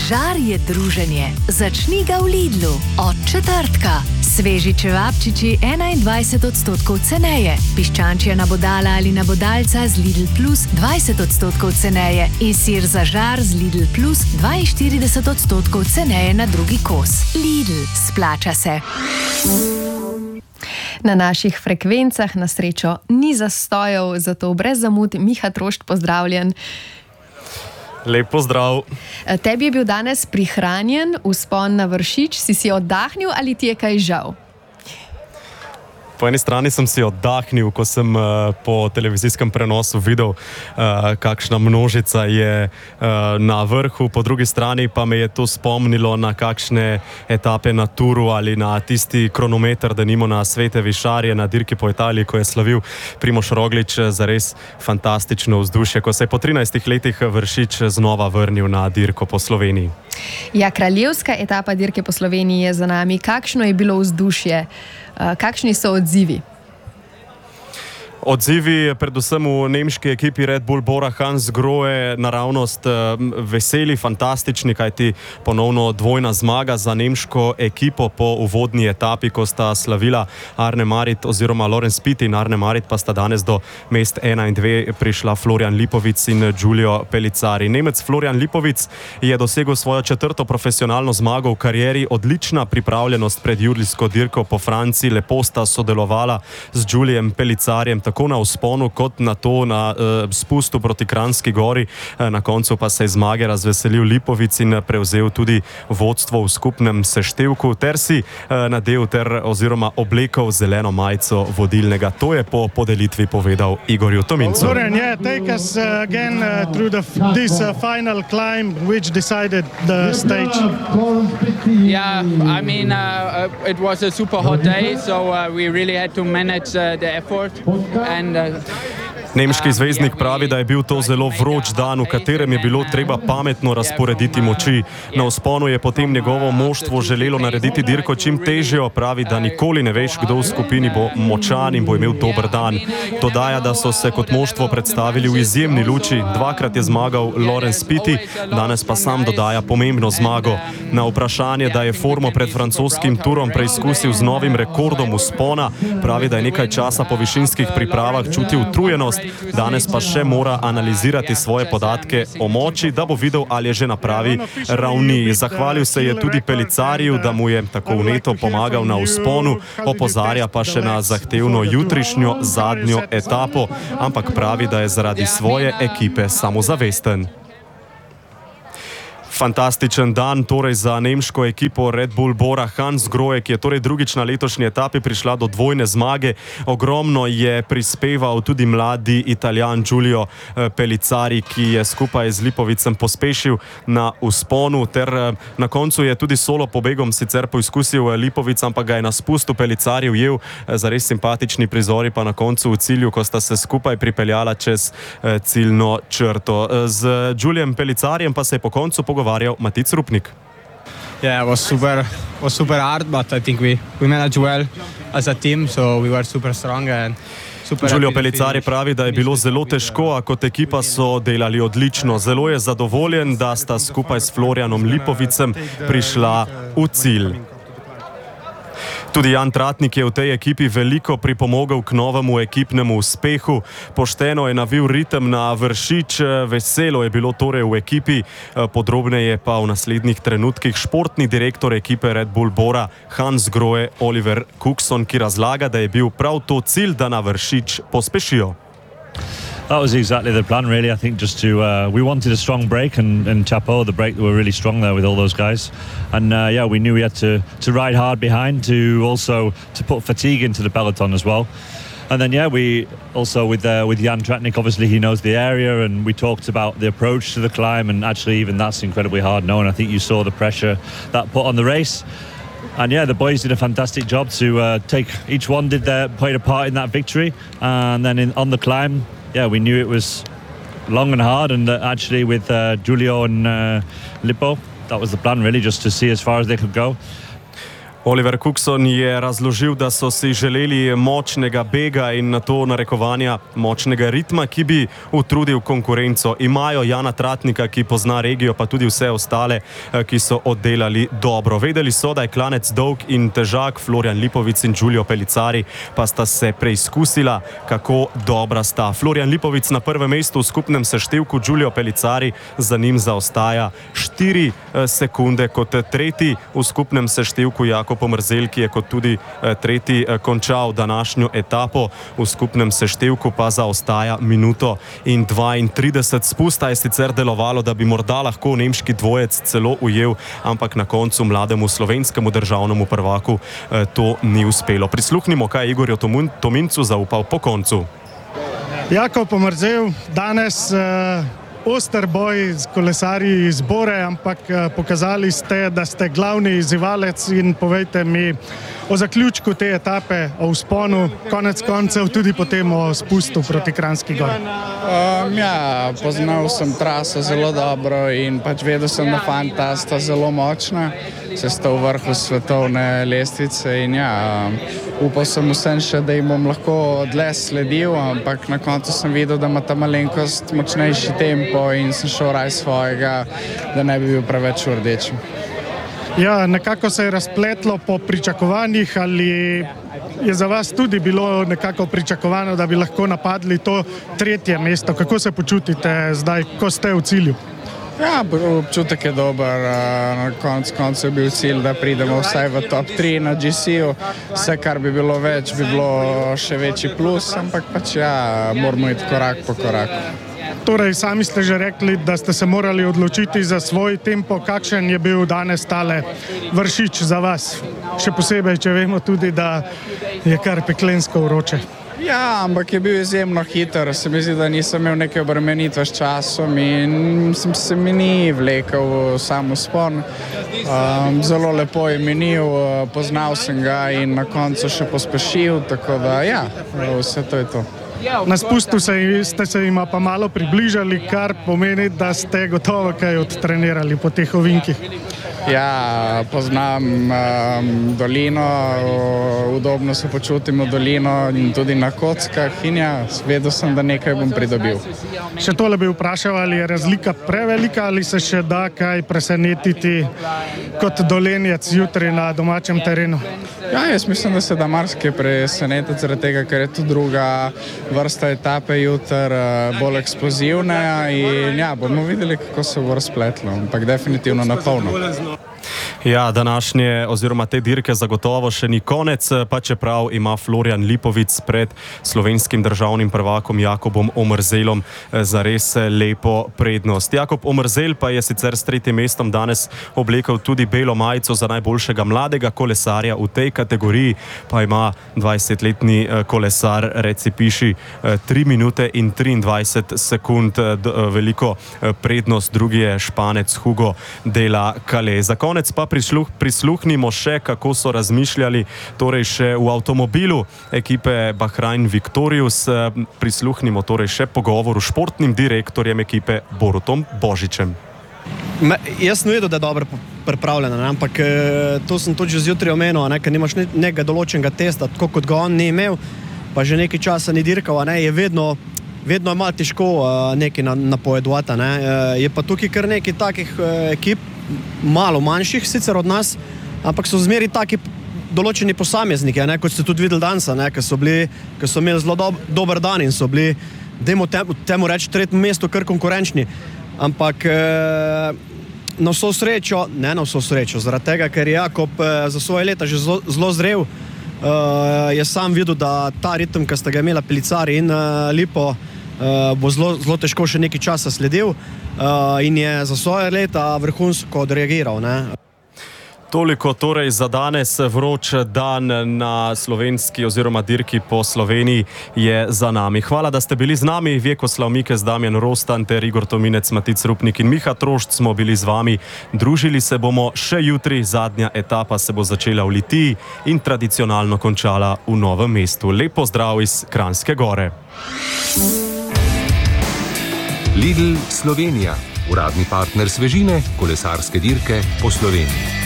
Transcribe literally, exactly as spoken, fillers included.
Žar je druženje. Začni ga v Lidlu. Od četrtka. Sveži čevapčiči enaindvajset odstotkov ceneje. Piščančja nabodala ali nabodalca z Lidl Plus dvajset odstotkov ceneje. In sir za žar z Lidl Plus dvainštirideset odstotkov ceneje na drugi kos. Lidl, splača se. Na naših frekvencah na srečo ni zastojev, zato brez zamud Miha Trošt, pozdravljen. Lep pozdrav. Tebi je bil danes prihranjen vzpon na Vršič, si si oddahnil ali ti je kaj žal? Po eni strani sem si oddahnil, ko sem uh, po televizijskem prenosu videl, uh, kakšna množica je uh, na vrhu, po drugi strani pa me je to spomnilo na kakšne etape na Turu ali na tisti kronometer, da nimo na Svete Višarje, na dirki po Italiji, ko je slavil Primož Roglič, za res fantastično vzdušje, ko se je po trinajstih letih Vršič znova vrnil na dirko po Sloveniji. Ja, kraljevska etapa dirke po Sloveniji je za nami. Kakšno je bilo vzdušje? Kakšni so odzivi? Odzivi predvsem v nemški ekipi Red Bull Bora Hansgrohe naravnost veseli, fantastični, kajti ponovno dvojna zmaga za nemško ekipo po uvodni etapi, ko sta slavila Arne Marit oziroma Lorenz Pitti in Arne Marit, pa sta danes do mest ena in dve prišla Florian Lipovic in Giulio Pellizzari. Nemec Florian Lipovic je dosegel svojo četrto profesionalno zmago v karieri, odlična pripravljenost pred julijsko dirko po Franciji, lepo sta sodelovala z Giuliem Pellizzarijem, tako na vzponu kot na to na uh, spustu proti Kranjski gori. Uh, na koncu pa se je zmage razveselil Lipovic in prevzel tudi vodstvo v skupnem seštevku ter si uh, nadel ter oziroma oblekel zeleno majico vodilnega. To je po podelitvi povedal Igorju Tomincu. Zoran, yeah, take us uh, again uh, through the, this uh, final climb which decided the stage. Yeah, I mean uh, uh, it was a super hot day, so uh, we really had to manage uh, the effort. And, uh, Nemški zvezdnik pravi, da je bil to zelo vroč dan, v katerem je bilo treba pametno razporediti moči. Na vzponu je potem njegovo moštvo želelo narediti dirko čim težjo, pravi, da nikoli ne veš, kdo v skupini bo močan in bo imel dober dan. Dodaja, da so se kot moštvo predstavili v izjemni luči. Dvakrat je zmagal Lorenz Pitti, danes pa sam dodaja pomembno zmago. Na vprašanje, da je formo pred francoskim turom preizkusil z novim rekordom vzpona, pravi, da je nekaj časa po višinskih pripravah čutil utrujenost, danes pa še mora analizirati svoje podatke o moči, da bo videl, ali je že na pravi ravni. Zahvalil se je tudi Pellizzariju, da mu je tako vneto pomagal na vzponu, opozarja pa še na zahtevno jutrišnjo zadnjo etapo, ampak pravi, da je zaradi svoje ekipe samozavesten. Fantastičen dan torej za nemško ekipo Red Bull Bora Hansgrohe, ki je torej drugič na letošnji etapi prišla do dvojne zmage. Ogromno je prispeval tudi mladi Italijan Giulio Pellizzari, ki je skupaj z Lipovicem pospešil na vzponu ter na koncu je tudi solo pobegom sicer poizkusil Lipovic, ampak ga je na spustu Pellizzari ujel. Zares simpatični prizori pa na koncu v cilju, ko sta se skupaj pripeljala čez ciljno črto. Z Giuliem Pellizzarijem pa se je po koncu pogovarjal Matic Rupnik. Yeah, it was super, was super hard, but I think we we managed well as a team, so we were super strong and super. Giulio Pellizzari pravi, da je bilo zelo težko, a kot ekipa so delali odlično. Zelo je zadovoljen, da sta skupaj s Florianom Lipovicem prišla v cilj. Tudi Jan Tratnik je v tej ekipi veliko pripomogel k novemu ekipnemu uspehu. Pošteno je navil ritem na Vršič, veselo je bilo torej v ekipi. Podrobneje pa v naslednjih trenutkih športni direktor ekipe Red Bull Bora Hansgrohe Oliver Cookson, ki razlaga, da je bil prav to cilj, da na Vršič pospešijo. That was exactly the plan, really. I think just to uh, we wanted a strong break, and, and chapeau, the break were really strong there with all those guys. And uh, yeah, we knew we had to to ride hard behind to also to put fatigue into the peloton as well. And then yeah, we also with uh, with Jan Tratnik, obviously he knows the area, and we talked about the approach to the climb, and actually even that's incredibly hard known. I think you saw the pressure that put on the race. And yeah, the boys did a fantastic job to uh, take each one did their played a part in that victory, and then in, on the climb. Yeah, we knew it was long and hard, and uh, actually with uh, Giulio and uh, Lippo, that was the plan really, just to see as far as they could go. Oliver Cookson je razložil, da so si želeli močnega bega in na to narekovanja močnega ritma, ki bi utrudil konkurenco. Imajo Jana Tratnika, ki pozna regijo, pa tudi vse ostale, ki so oddelali dobro. Vedeli so, da je klanec dolg in težak, Florian Lipovic in Giulio Pellicari pa sta se preizkusila, kako dobra sta. Florian Lipovic na prvem mestu v skupnem seštevku, Giulio Pellicari za njim zaostaja štiri sekunde kot tretji v skupnem seštevku. Jakob Omerzel, ki je kot tudi tretji končal današnjo etapo, v skupnem seštevku pa zaostaja minuto in dvaintrideset. Spusta je sicer delovalo, da bi morda lahko nemški dvojec celo ujel, ampak na koncu mlademu slovenskemu državnemu prvaku to ni uspelo. Prisluhnimo, kaj je Igorju Tomincu zaupal po koncu. Jakob Omerzel, danes uh... oster boj z kolesarji iz Bore, ampak pokazali ste, da ste glavni izzivalec in povejte mi o zaključku te etape, o vzponu, konec koncev tudi potem o spustu proti Kranjski Gori. Um, ja, poznal sem traso zelo dobro in pač vedel sem, da fanta sta zelo močna, se sta v vrhu svetovne lestvice in ja, upal sem vsem še, da jim bom lahko dlje sledil, ampak na koncu sem videl, da ima ta malenkost močnejši tempo in sem šel raj svojega, da ne bi bil preveč v rdečem. Ja, nekako se je razpletlo po pričakovanjih, ali je za vas tudi bilo nekako pričakovano, da bi lahko napadli to tretje mesto? Kako se počutite zdaj, ko ste v cilju? Ja, občutek je dober, na koncu koncu je bil cilj, da pridemo vsaj v top tri na G C-ju, vse kar bi bilo več, bi bilo še večji plus, ampak pač ja, moramo iti korak po koraku. Torej, sami ste že rekli, da ste se morali odločiti za svoj tempo. Kakšen je bil danes tale Vršič za vas? Še posebej, če vemo tudi, da je kar peklensko vroče. Ja, ampak je bil izjemno hiter. Se mi zdi, da nisem imel neke obremenitve s časom in se mi ni vlekel sam vzpon. Um, zelo lepo je minil, poznal sem ga in na koncu še pospešil, tako da ja, vse to je to. Na spustu se, ste se jima pa malo približali, kar pomeni, da ste gotovo kaj odtrenirali po teh ovinkih. Ja, poznam um, dolino, udobno se počutim v dolino in tudi na kockah in ja, vedel sem, da nekaj bom pridobil. Še tole bi vprašal, ali je razlika prevelika ali se še da kaj presenetiti kot Dolenjec jutri na domačem terenu? Ja, jaz mislim, da se da marsikaj presenetiti, zaradi tega, ker je tu druga vrsta etape jutri bolj eksplozivna in ja, bomo videli, kako se bo razpletlo, ampak definitivno na polno. Ja, današnje oziroma te dirke zagotovo še ni konec, pa čeprav ima Florian Lipovic pred slovenskim državnim prvakom Jakobom Omerzelom zares lepo prednost. Jakob Omerzel pa je sicer s tretjim mestom danes oblekel tudi belo majico za najboljšega mladega kolesarja v tej kategoriji, pa ima dvajsetletni kolesar, reci piši, tri minute in triindvajset sekund veliko prednost, drugi je Španec Hugo de la Calais. Za konec pa prisluh, prisluhnimo še, kako so razmišljali, torej še v avtomobilu ekipe Bahrain Victorious. Prisluhnimo torej še pogovoru s športnim direktorjem ekipe Borutom Božičem. Me, jaz sem vedel, da je dobro pripravljena, ne? Ampak to sem tudi že zjutraj omenil, ne? Ker nimaš ne, nekega določenega testa, tako kot ga on ni imel, pa že nekaj časa ni dirkal, ne? Je vedno, vedno je malo težko uh, nekaj napovedovati, ne? Uh, je pa tukaj kar nekaj takih uh, ekip, malo manjših sicer od nas, ampak so zmeri taki določeni posamezniki, ne, kot ste tudi videli danes, ne, ki so bili, ki so imeli zelo dob, dober dan in so bili, dajmo temu, temu reči, tretjem mestu kar konkurenčni. Ampak eh, na vso srečo, ne na vso srečo, zaradi tega, ker je Jakob eh, za svoje leta že zelo, zelo zrel, eh, je sam videl, da ta ritem, ki sta ga imela Pellicari in eh, Lipo, Uh, bo zelo, zelo težko še nekaj časa sledil uh, in je za svoje leta vrhunsko odreagiral, ne. Toliko torej za danes. Vroč dan na slovenski oziroma dirki po Sloveniji je za nami. Hvala, da ste bili z nami. Vjekoslav Mikes, Damjan Rostan ter Igor Tominec, Matic Rupnik in Miha Trošt smo bili z vami. Družili se bomo še jutri. Zadnja etapa se bo začela v Litiji in tradicionalno končala v Novem mestu. Lep pozdrav iz Kranjske Gore. Lidl Slovenija, uradni partner svežine, kolesarske dirke po Sloveniji.